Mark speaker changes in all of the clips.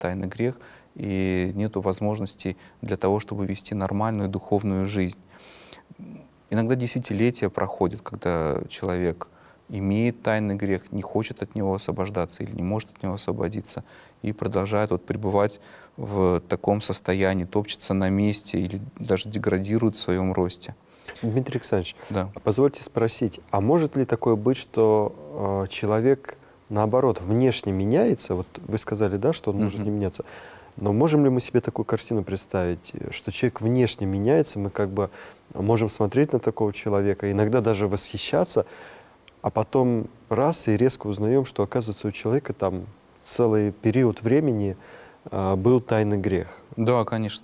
Speaker 1: тайный грех, и нет возможности для того, чтобы вести нормальную духовную жизнь. Иногда десятилетия проходят, когда человек имеет тайный грех, не хочет от него освобождаться или не может от него освободиться, и продолжает пребывать в таком состоянии, топчется на месте или даже деградирует в своем росте.
Speaker 2: Дмитрий Александрович,
Speaker 1: Да.
Speaker 2: позвольте спросить, а может ли такое быть, что человек, наоборот, внешне меняется? Вот вы сказали, да, что он может не меняться. Но можем ли мы себе такую картину представить, что человек внешне меняется, мы как бы можем смотреть на такого человека, иногда даже восхищаться, а потом раз и резко узнаем, что, оказывается, у человека там целый период времени был тайный грех?
Speaker 1: Да, конечно,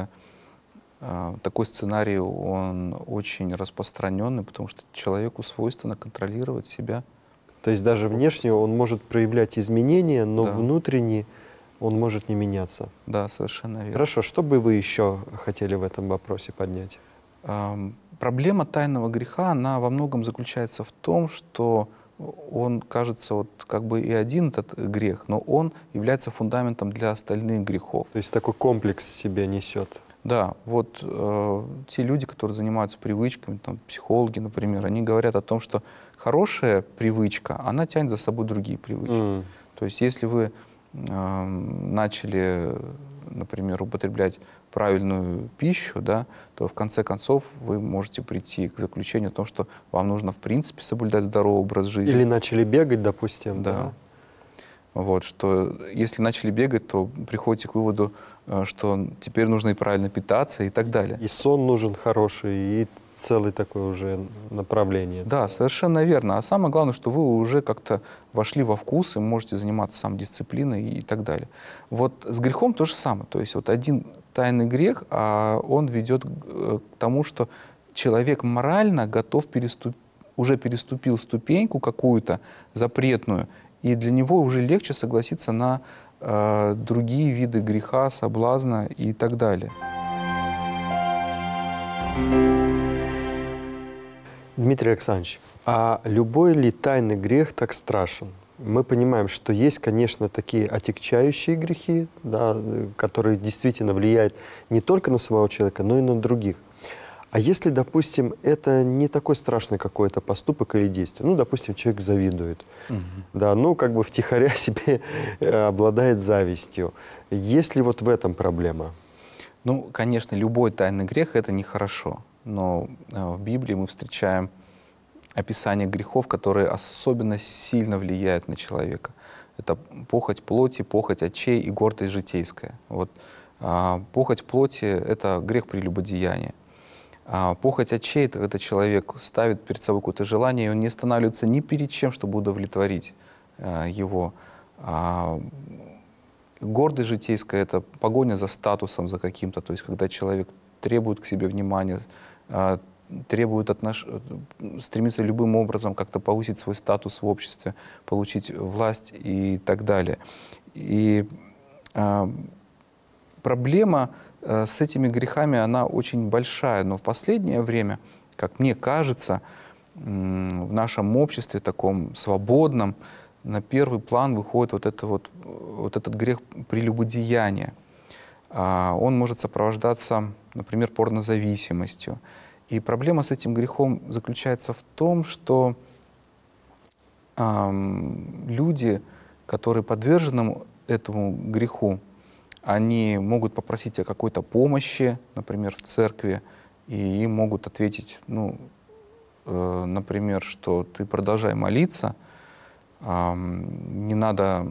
Speaker 1: такой сценарий, он очень распространенный, потому что человеку свойственно контролировать себя.
Speaker 2: То есть даже внешне он может проявлять изменения, но
Speaker 1: Да.
Speaker 2: внутренне он может не меняться.
Speaker 1: Да, совершенно верно.
Speaker 2: Хорошо, что бы вы еще хотели в этом вопросе поднять?
Speaker 1: Проблема тайного греха, она во многом заключается в том, что он кажется как бы и один этот грех, но он является фундаментом для остальных грехов.
Speaker 2: То есть такой комплекс в себе несет.
Speaker 1: Да, те люди, которые занимаются привычками, там, психологи, например, они говорят о том, что хорошая привычка, она тянет за собой другие привычки. То есть если вы начали, например, употреблять правильную пищу, да, то в конце концов вы можете прийти к заключению о том, что вам нужно в принципе соблюдать здоровый образ жизни.
Speaker 2: Или начали бегать, допустим.
Speaker 1: Да. Что если начали бегать, то приходите к выводу, что теперь нужно и правильно питаться и так далее.
Speaker 2: И сон нужен хороший, и целое такое уже направление.
Speaker 1: Да, совершенно верно. А самое главное, что вы уже как-то вошли во вкус и можете заниматься самодисциплиной и так далее. С грехом то же самое. То есть один тайный грех, а он ведет к тому, что человек морально готов уже переступил ступеньку какую-то запретную, и для него уже легче согласиться на другие виды греха, соблазна и так далее.
Speaker 2: Дмитрий Александрович, а любой ли тайный грех так страшен? Мы понимаем, что есть, конечно, такие отягчающие грехи, да, которые действительно влияют не только на самого человека, но и на других. А если, допустим, это не такой страшный какой-то поступок или действие, допустим, человек завидует, да, втихаря себе обладает завистью, есть ли в этом проблема?
Speaker 1: Конечно, любой тайный грех — это нехорошо. Но в Библии мы встречаем описание грехов, которые особенно сильно влияют на человека. Это похоть плоти, похоть очей и гордость житейская. Похоть плоти — это грех прелюбодеяния. Похоть очей — это когда человек ставит перед собой какое-то желание, и он не останавливается ни перед чем, чтобы удовлетворить его. Гордость житейская — это погоня за статусом, за каким-то, то есть когда человек требует к себе внимания, стремится любым образом как-то повысить свой статус в обществе, получить власть и так далее. И проблема с этими грехами, она очень большая, но в последнее время, как мне кажется, в нашем обществе, таком свободном, на первый план выходит этот грех прелюбодеяния. Он может сопровождаться, например, порнозависимостью. И проблема с этим грехом заключается в том, что люди, которые подвержены этому греху, они могут попросить о какой-то помощи, например, в церкви, и им могут ответить, например, что ты продолжай молиться, не надо...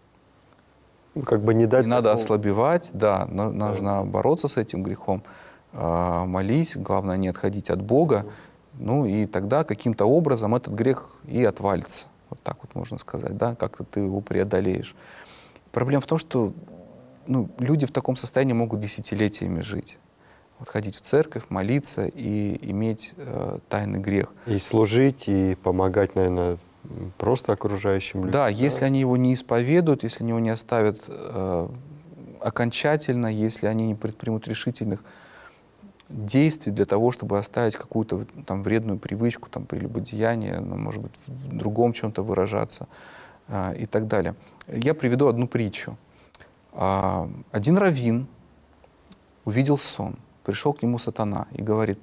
Speaker 2: не
Speaker 1: надо ослабевать, да, нужно бороться с этим грехом, молись, главное не отходить от Бога, и тогда каким-то образом этот грех и отвалится. Вот так можно сказать, да, как-то ты его преодолеешь. Проблема в том, что люди в таком состоянии могут десятилетиями жить. Ходить в церковь, молиться и иметь тайный грех.
Speaker 2: И служить, и помогать, наверное, просто окружающим людям.
Speaker 1: Да, если они его не исповедуют, если они его не оставят окончательно, если они не предпримут решительных действий для того, чтобы оставить какую-то вредную привычку, прелюбодеяние, может быть, в другом чем-то выражаться и так далее. Я приведу одну притчу. Один раввин увидел сон, пришел к нему сатана и говорит: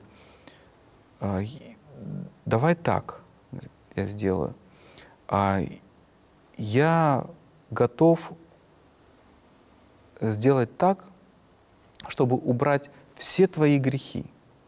Speaker 1: давай так, говорит, я сделаю. Я готов сделать так, чтобы убрать все твои грехи,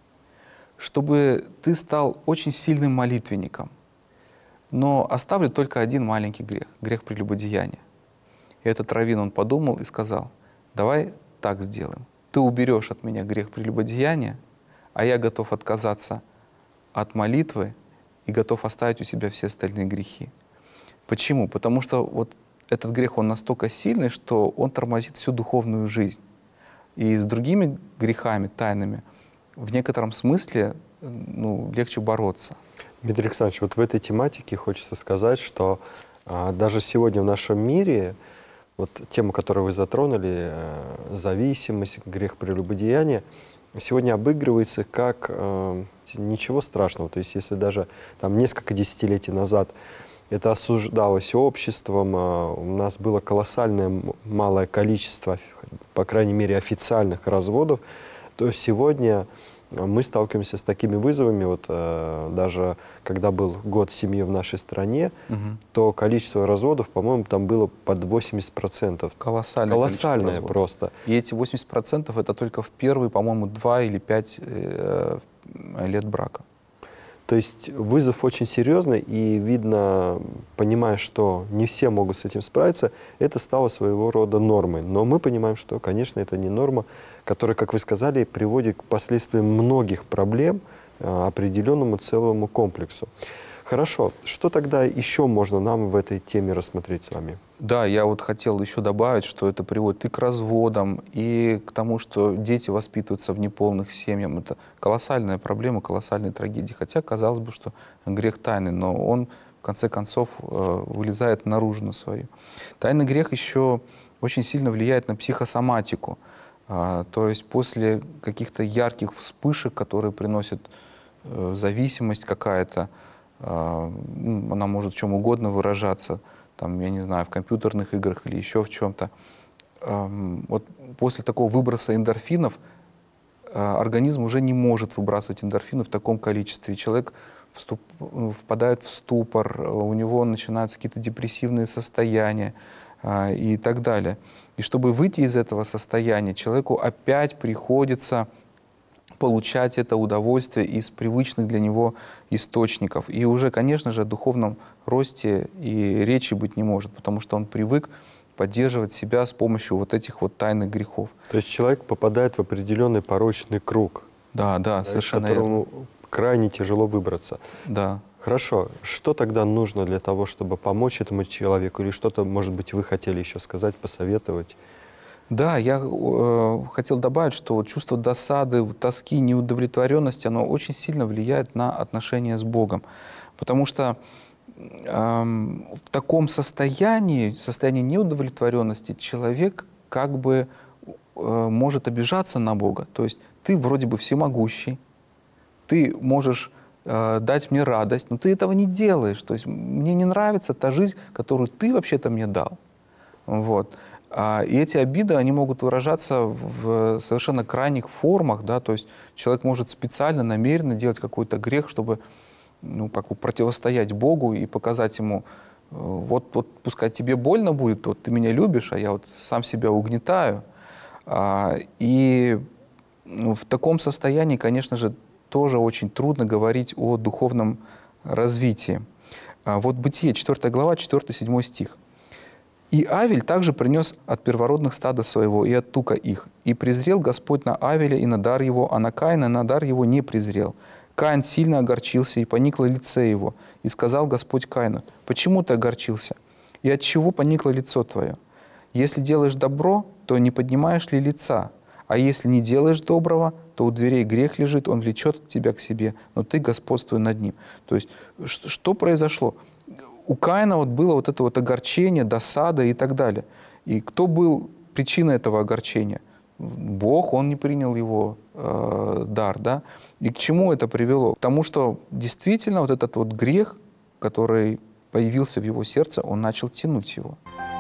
Speaker 1: чтобы ты стал очень сильным молитвенником. Но оставлю только один маленький грех, грех прелюбодеяния. И этот раввин, он подумал и сказал: давай так сделаем. Ты уберешь от меня грех прелюбодеяния, а я готов отказаться от молитвы и готов оставить у себя все остальные грехи. Почему? Потому что вот этот грех, он настолько сильный, что он тормозит всю духовную жизнь. И с другими грехами, тайными, в некотором смысле легче бороться.
Speaker 2: Дмитрий Александрович, вот в этой тематике хочется сказать, что даже сегодня в нашем мире, вот тему, которую вы затронули, зависимость, грех прелюбодеяния, сегодня обыгрывается как ничего страшного. То есть если даже там несколько десятилетий назад это осуждалось обществом, у нас было колоссальное малое количество, по крайней мере, официальных разводов, то сегодня мы сталкиваемся с такими вызовами. Вот даже когда был год семьи в нашей стране, то количество разводов, по-моему, там было под 80%. Колоссальное просто.
Speaker 1: И эти 80% это только в первые, по-моему, 2 или 5 лет брака.
Speaker 2: То есть вызов очень серьезный, и видно, понимая, что не все могут с этим справиться, это стало своего рода нормой. Но мы понимаем, что, конечно, это не норма, которая, как вы сказали, приводит к последствиям многих проблем, определенному целому комплексу. Хорошо, что тогда еще можно нам в этой теме рассмотреть с вами?
Speaker 1: Да, я вот хотел еще добавить, что это приводит и к разводам, и к тому, что дети воспитываются в неполных семьях. Это колоссальная проблема, колоссальная трагедия. Хотя, казалось бы, что грех тайный, но он, в конце концов, вылезает наружу на свою. Тайный грех еще очень сильно влияет на психосоматику. То есть после каких-то ярких вспышек, которые приносят зависимость какая-то, она может в чем угодно выражаться, там, я не знаю, в компьютерных играх или еще в чем-то. Вот после такого выброса эндорфинов организм уже не может выбрасывать эндорфины в таком количестве. Человек впадает в ступор, у него начинаются какие-то депрессивные состояния и так далее. И чтобы выйти из этого состояния, человеку опять приходится получать это удовольствие из привычных для него источников. И уже, конечно же, о духовном росте и речи быть не может, потому что он привык поддерживать себя с помощью вот этих вот тайных грехов.
Speaker 2: То есть человек попадает в определенный порочный круг.
Speaker 1: Да, совершенно
Speaker 2: из которого крайне тяжело выбраться.
Speaker 1: Да.
Speaker 2: Хорошо. Что тогда нужно для того, чтобы помочь этому человеку? Или что-то, может быть, вы хотели еще сказать, посоветовать?
Speaker 1: Да, я хотел добавить, что чувство досады, тоски, неудовлетворенности, оно очень сильно влияет на отношения с Богом. Потому что в таком состоянии неудовлетворенности, человек как бы может обижаться на Бога. То есть ты вроде бы всемогущий, ты можешь дать мне радость, но ты этого не делаешь. То есть мне не нравится та жизнь, которую ты вообще-то мне дал. Вот. И эти обиды, они могут выражаться в совершенно крайних формах, да, то есть человек может специально, намеренно делать какой-то грех, чтобы как бы противостоять Богу и показать ему: вот пускай тебе больно будет, вот ты меня любишь, а я вот сам себя угнетаю. И в таком состоянии, конечно же, тоже очень трудно говорить о духовном развитии. Вот Бытие, 4 глава, 4-7 стих. «И Авель также принес от первородных стада своего и от тука их. И презрел Господь на Авеля и на дар его, а на Каина на дар его не презрел. Каин сильно огорчился, и поникло лице его. И сказал Господь Каину: почему ты огорчился? И от чего поникло лицо твое? Если делаешь добро, то не поднимаешь ли лица? А если не делаешь доброго, то у дверей грех лежит, он влечет тебя к себе, но ты господствуй над ним». То есть что произошло? У Каина вот было вот это вот огорчение, досада и так далее. И кто был причиной этого огорчения? Бог, он не принял его дар, да? И к чему это привело? К тому, что действительно вот этот вот грех, который появился в его сердце, он начал тянуть его.